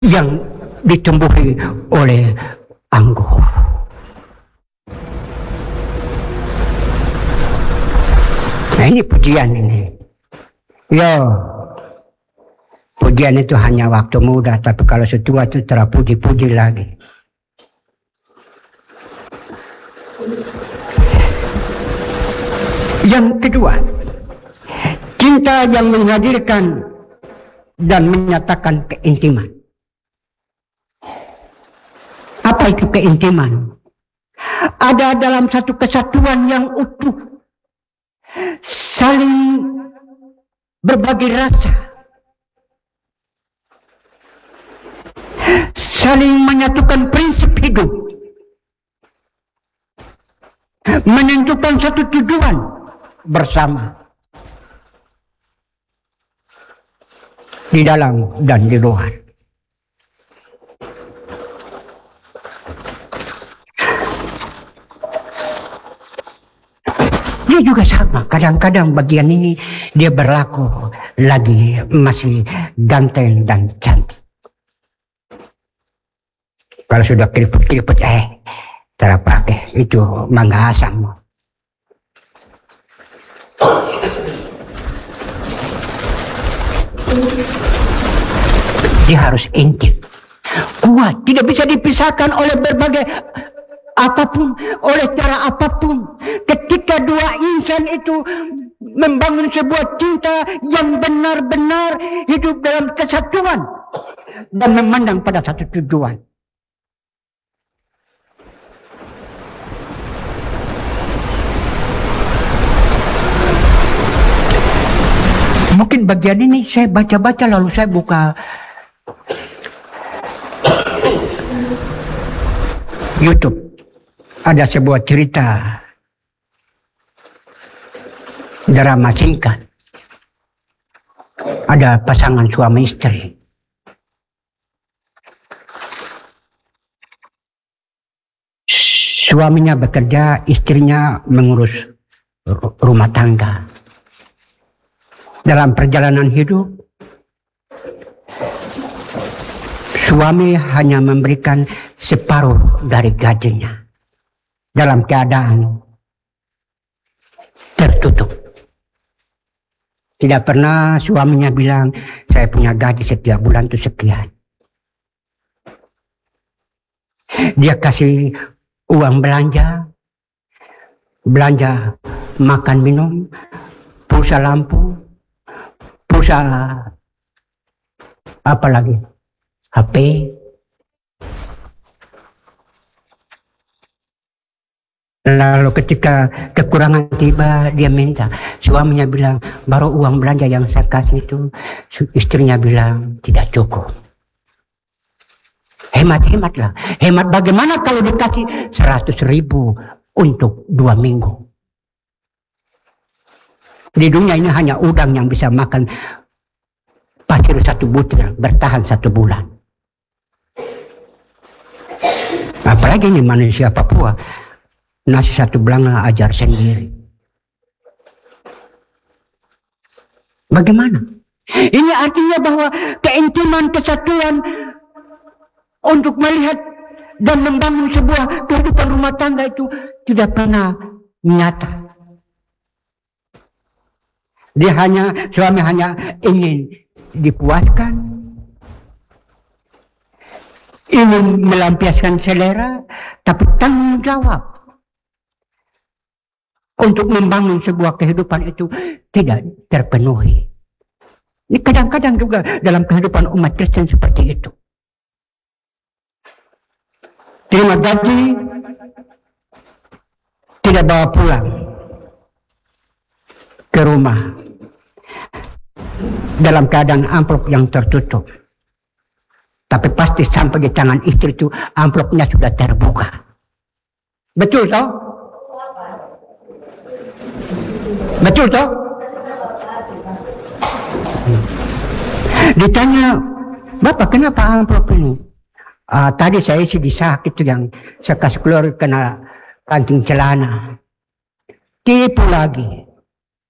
yang ditumbuhi oleh anggur. Nah, ini pujian ini. Pujian itu hanya waktu muda, tapi kalau setua itu terpuji-puji lagi. Yang kedua, cinta yang menghadirkan dan menyatakan keintiman. Apa itu keintiman? Ada dalam satu kesatuan yang utuh, saling berbagi rasa, saling menyatukan prinsip hidup, menentukan satu tujuan bersama di dalam dan di luar. Dia juga sama, kadang-kadang bagian ini dia berlaku lagi masih ganteng dan cantik. Kalau sudah keriput-keriput, terpakai itu mangga asam. Dia harus intim, kuat, tidak bisa dipisahkan oleh berbagai apapun, oleh cara apapun. Ketika dua insan itu membangun sebuah cinta yang benar-benar hidup dalam kesatuan dan memandang pada satu tujuan. Mungkin bagian ini saya baca-baca lalu saya buka YouTube. Ada sebuah cerita drama singkat. Ada pasangan suami istri. Suaminya bekerja, istrinya mengurus rumah tangga. Dalam perjalanan hidup, suami hanya memberikan separuh dari gajinya dalam keadaan tertutup. Tidak pernah suaminya bilang, saya punya gaji setiap bulan itu sekian. Dia kasih uang belanja makan minum, pulsa lampu, pulsa apa lagi, HP. Lalu ketika kekurangan tiba, dia minta. Suaminya bilang, baru uang belanja yang saya kasih itu. Istrinya bilang, tidak cukup. Hemat-hematlah. Hemat bagaimana kalau dikasih 100.000 untuk 2 minggu. Di dunia ini hanya udang yang bisa makan pasir 1 butir, bertahan 1 bulan. Apalagi ini manusia Papua, nasi 1 belanga ajar sendiri. Bagaimana? Ini artinya bahwa keintiman, kesatuan untuk melihat dan membangun sebuah kehidupan rumah tangga itu tidak pernah nyata. Suami hanya ingin dipuaskan, ingin melampiaskan selera, tapi tanggung jawab untuk membangun sebuah kehidupan itu tidak terpenuhi. Ini kadang-kadang juga dalam kehidupan umat Kristen seperti itu. Terima gaji, tidak bawa pulang ke rumah dalam keadaan amplop yang tertutup. Tapi pasti sampai di tangan istri itu amplopnya sudah terbuka. Betul toh? Betul toh? Ditanya, Bapak kenapa amplop ini? Tadi saya isi di sak itu yang saya kasih keluar kena kanting celana. Tipu lagi.